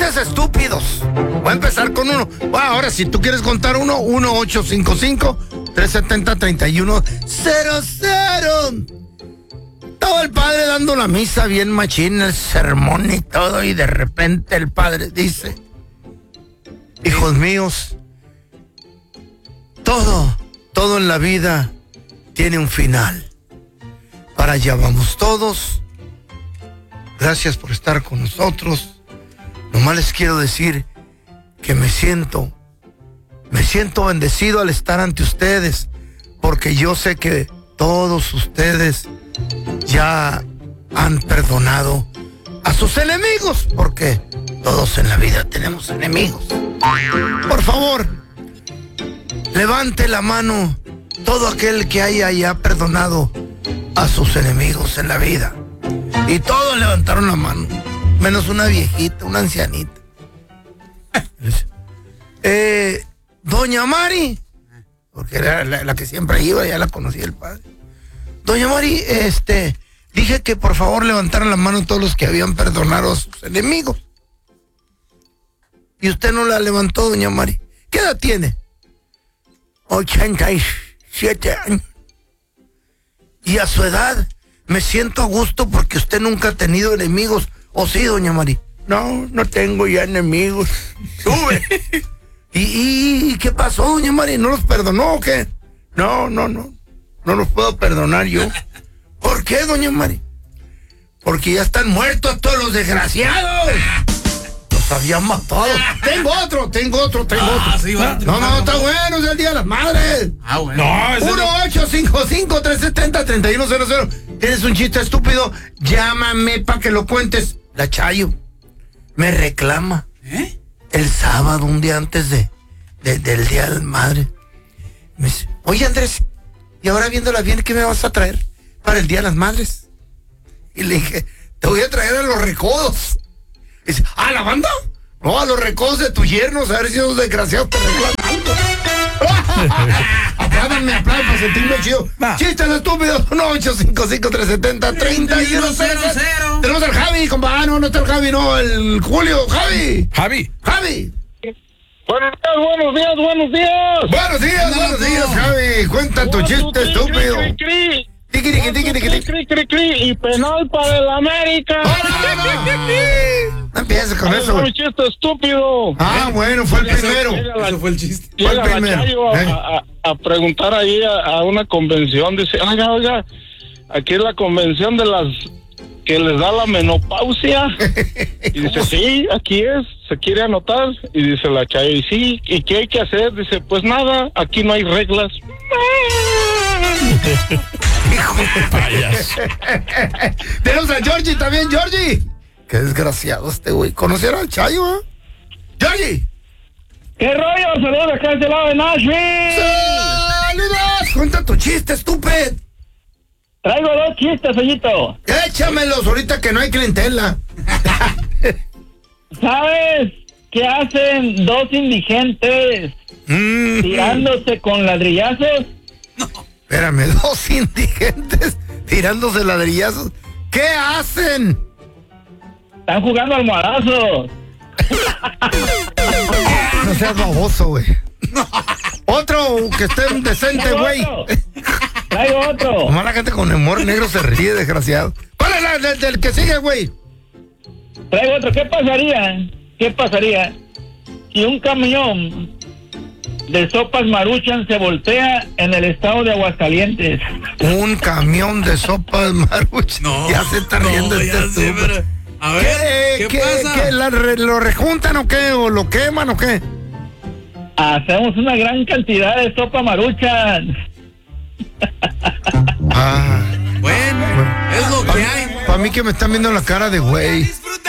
chistes estúpidos. Voy a empezar con uno. Bueno, ahora, si tú quieres contar uno, 1-855-370-3100. Estaba el padre dando la misa bien machín, el sermón y todo, y de repente el padre dice: hijos míos, todo en la vida tiene un final. Para allá vamos todos. Gracias por estar con nosotros. Nomás les quiero decir que me siento bendecido al estar ante ustedes, porque yo sé que todos ustedes ya han perdonado a sus enemigos, porque todos en la vida tenemos enemigos. Por favor, levante la mano todo aquel que haya ya perdonado a sus enemigos en la vida. Y todos levantaron la mano, menos una viejita, una ancianita. Doña Mari, porque era la que siempre iba, ya la conocía el padre. Doña Mari, dije que por favor levantaran la mano todos los que habían perdonado a sus enemigos. Y usted no la levantó, doña Mari. ¿Qué edad tiene? 87 años. Y a su edad me siento a gusto porque usted nunca ha tenido enemigos. ¿O sí, doña Mari? No tengo ya enemigos. Sube. ¿Y qué pasó, doña Mari? ¿No los perdonó o qué? No los puedo perdonar yo. ¿Por qué, doña Mari? Porque ya están muertos todos los desgraciados. Los habían matado. Tengo otro. Sí, va, no, está bueno, es el Día de las Madres. Bueno. No, 1-855-370-3100. ¿Tienes un chiste estúpido? Llámame para que lo cuentes. La Chayo me reclama. El sábado, un día antes del Día de las Madres. Me dice: oye, Andrés, y ahora viéndola bien, ¿qué me vas a traer para el Día de las Madres? Y le dije: te voy a traer a los recodos. Y dice: ¿a la banda? No, a los recodos de tus yernos, a ver si esos desgraciados te arreglan algo. Apládenme para sentirme chido. Chistes estúpidos. 1-855-370-3100. Tenemos al Javi, compa. No está el Javi, no, el Julio. Javi. Buenos días. Buenos días, Javi. Cuenta tu chiste estúpido. Y penal para el América. No empieces con eso. Un chiste estúpido. Bueno, fue el primero. Eso fue el chiste. Llega la Chayo a preguntar ahí a una convención. Dice: oiga, aquí es la convención de las que les da la menopausia. Y dice: sí, aquí es. ¿Se quiere anotar? Y dice la Chayo: y sí, ¿y qué hay que hacer? Dice: pues nada, aquí no hay reglas. Hijo de payaso. Tenemos a Georgie también, Georgie. Qué desgraciado este güey. ¿Conocieron al Chayo, eh? Georgie. ¿Qué rollo? Saludos acá de lado de Nashville. ¡Saludos! Cuenta tu chiste, estúpido. Traigo 2 chistes, Sellito. Échamelos ahorita que no hay clientela. ¿Sabes qué hacen 2 indigentes tirándose con ladrillazos? No. Espérame, 2 indigentes tirándose ladrillazos. ¿Qué hacen? Están jugando almohadazos. No seas baboso, güey. Otro que esté decente, güey. Traigo otro. Nomás la gente con humor negro se ríe, desgraciado. ¿Cuál es del que sigue, güey? Traigo otro. ¿Qué pasaría si un camión de sopas Maruchan se voltea en el estado de Aguascalientes? Un camión de sopas Maruchan. No, ya se está riendo pero, a ver, ¿qué pasa? ¿Qué, lo rejuntan o qué? ¿O lo queman o qué? Hacemos una gran cantidad de sopa Maruchan. Bueno, es lo que hay. Para mí que me están viendo la cara de güey.